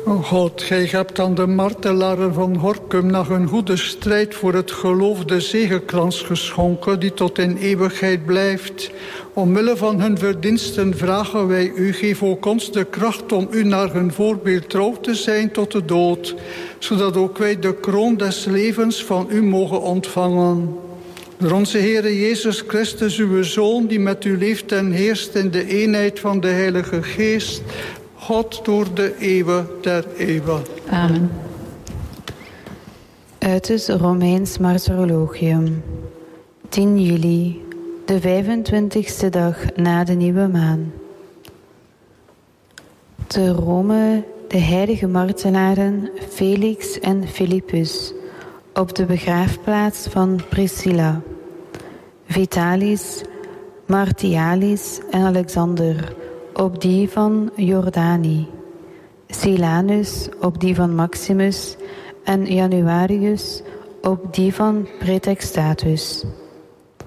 O God, gij hebt aan de martelaren van Horkum nach een goede strijd voor het geloof de zegekrans geschonken, die tot in eeuwigheid blijft. Omwille van hun verdiensten vragen wij u, geef ook ons de kracht om u naar hun voorbeeld trouw te zijn tot de dood, zodat ook wij de kroon des levens van u mogen ontvangen. Door onze Heere Jezus Christus, uw Zoon, die met u leeft en heerst in de eenheid van de Heilige Geest, God door de eeuwen der eeuwen. Amen. Uit het Romeins Martyrologium. 10 juli, de 25e dag na de nieuwe maan. Te Rome de heilige martelaren Felix en Philippus op de begraafplaats van Priscilla, Vitalis, Martialis en Alexander op die van Jordani, Silanus op die van Maximus en Januarius op die van Praetextatus.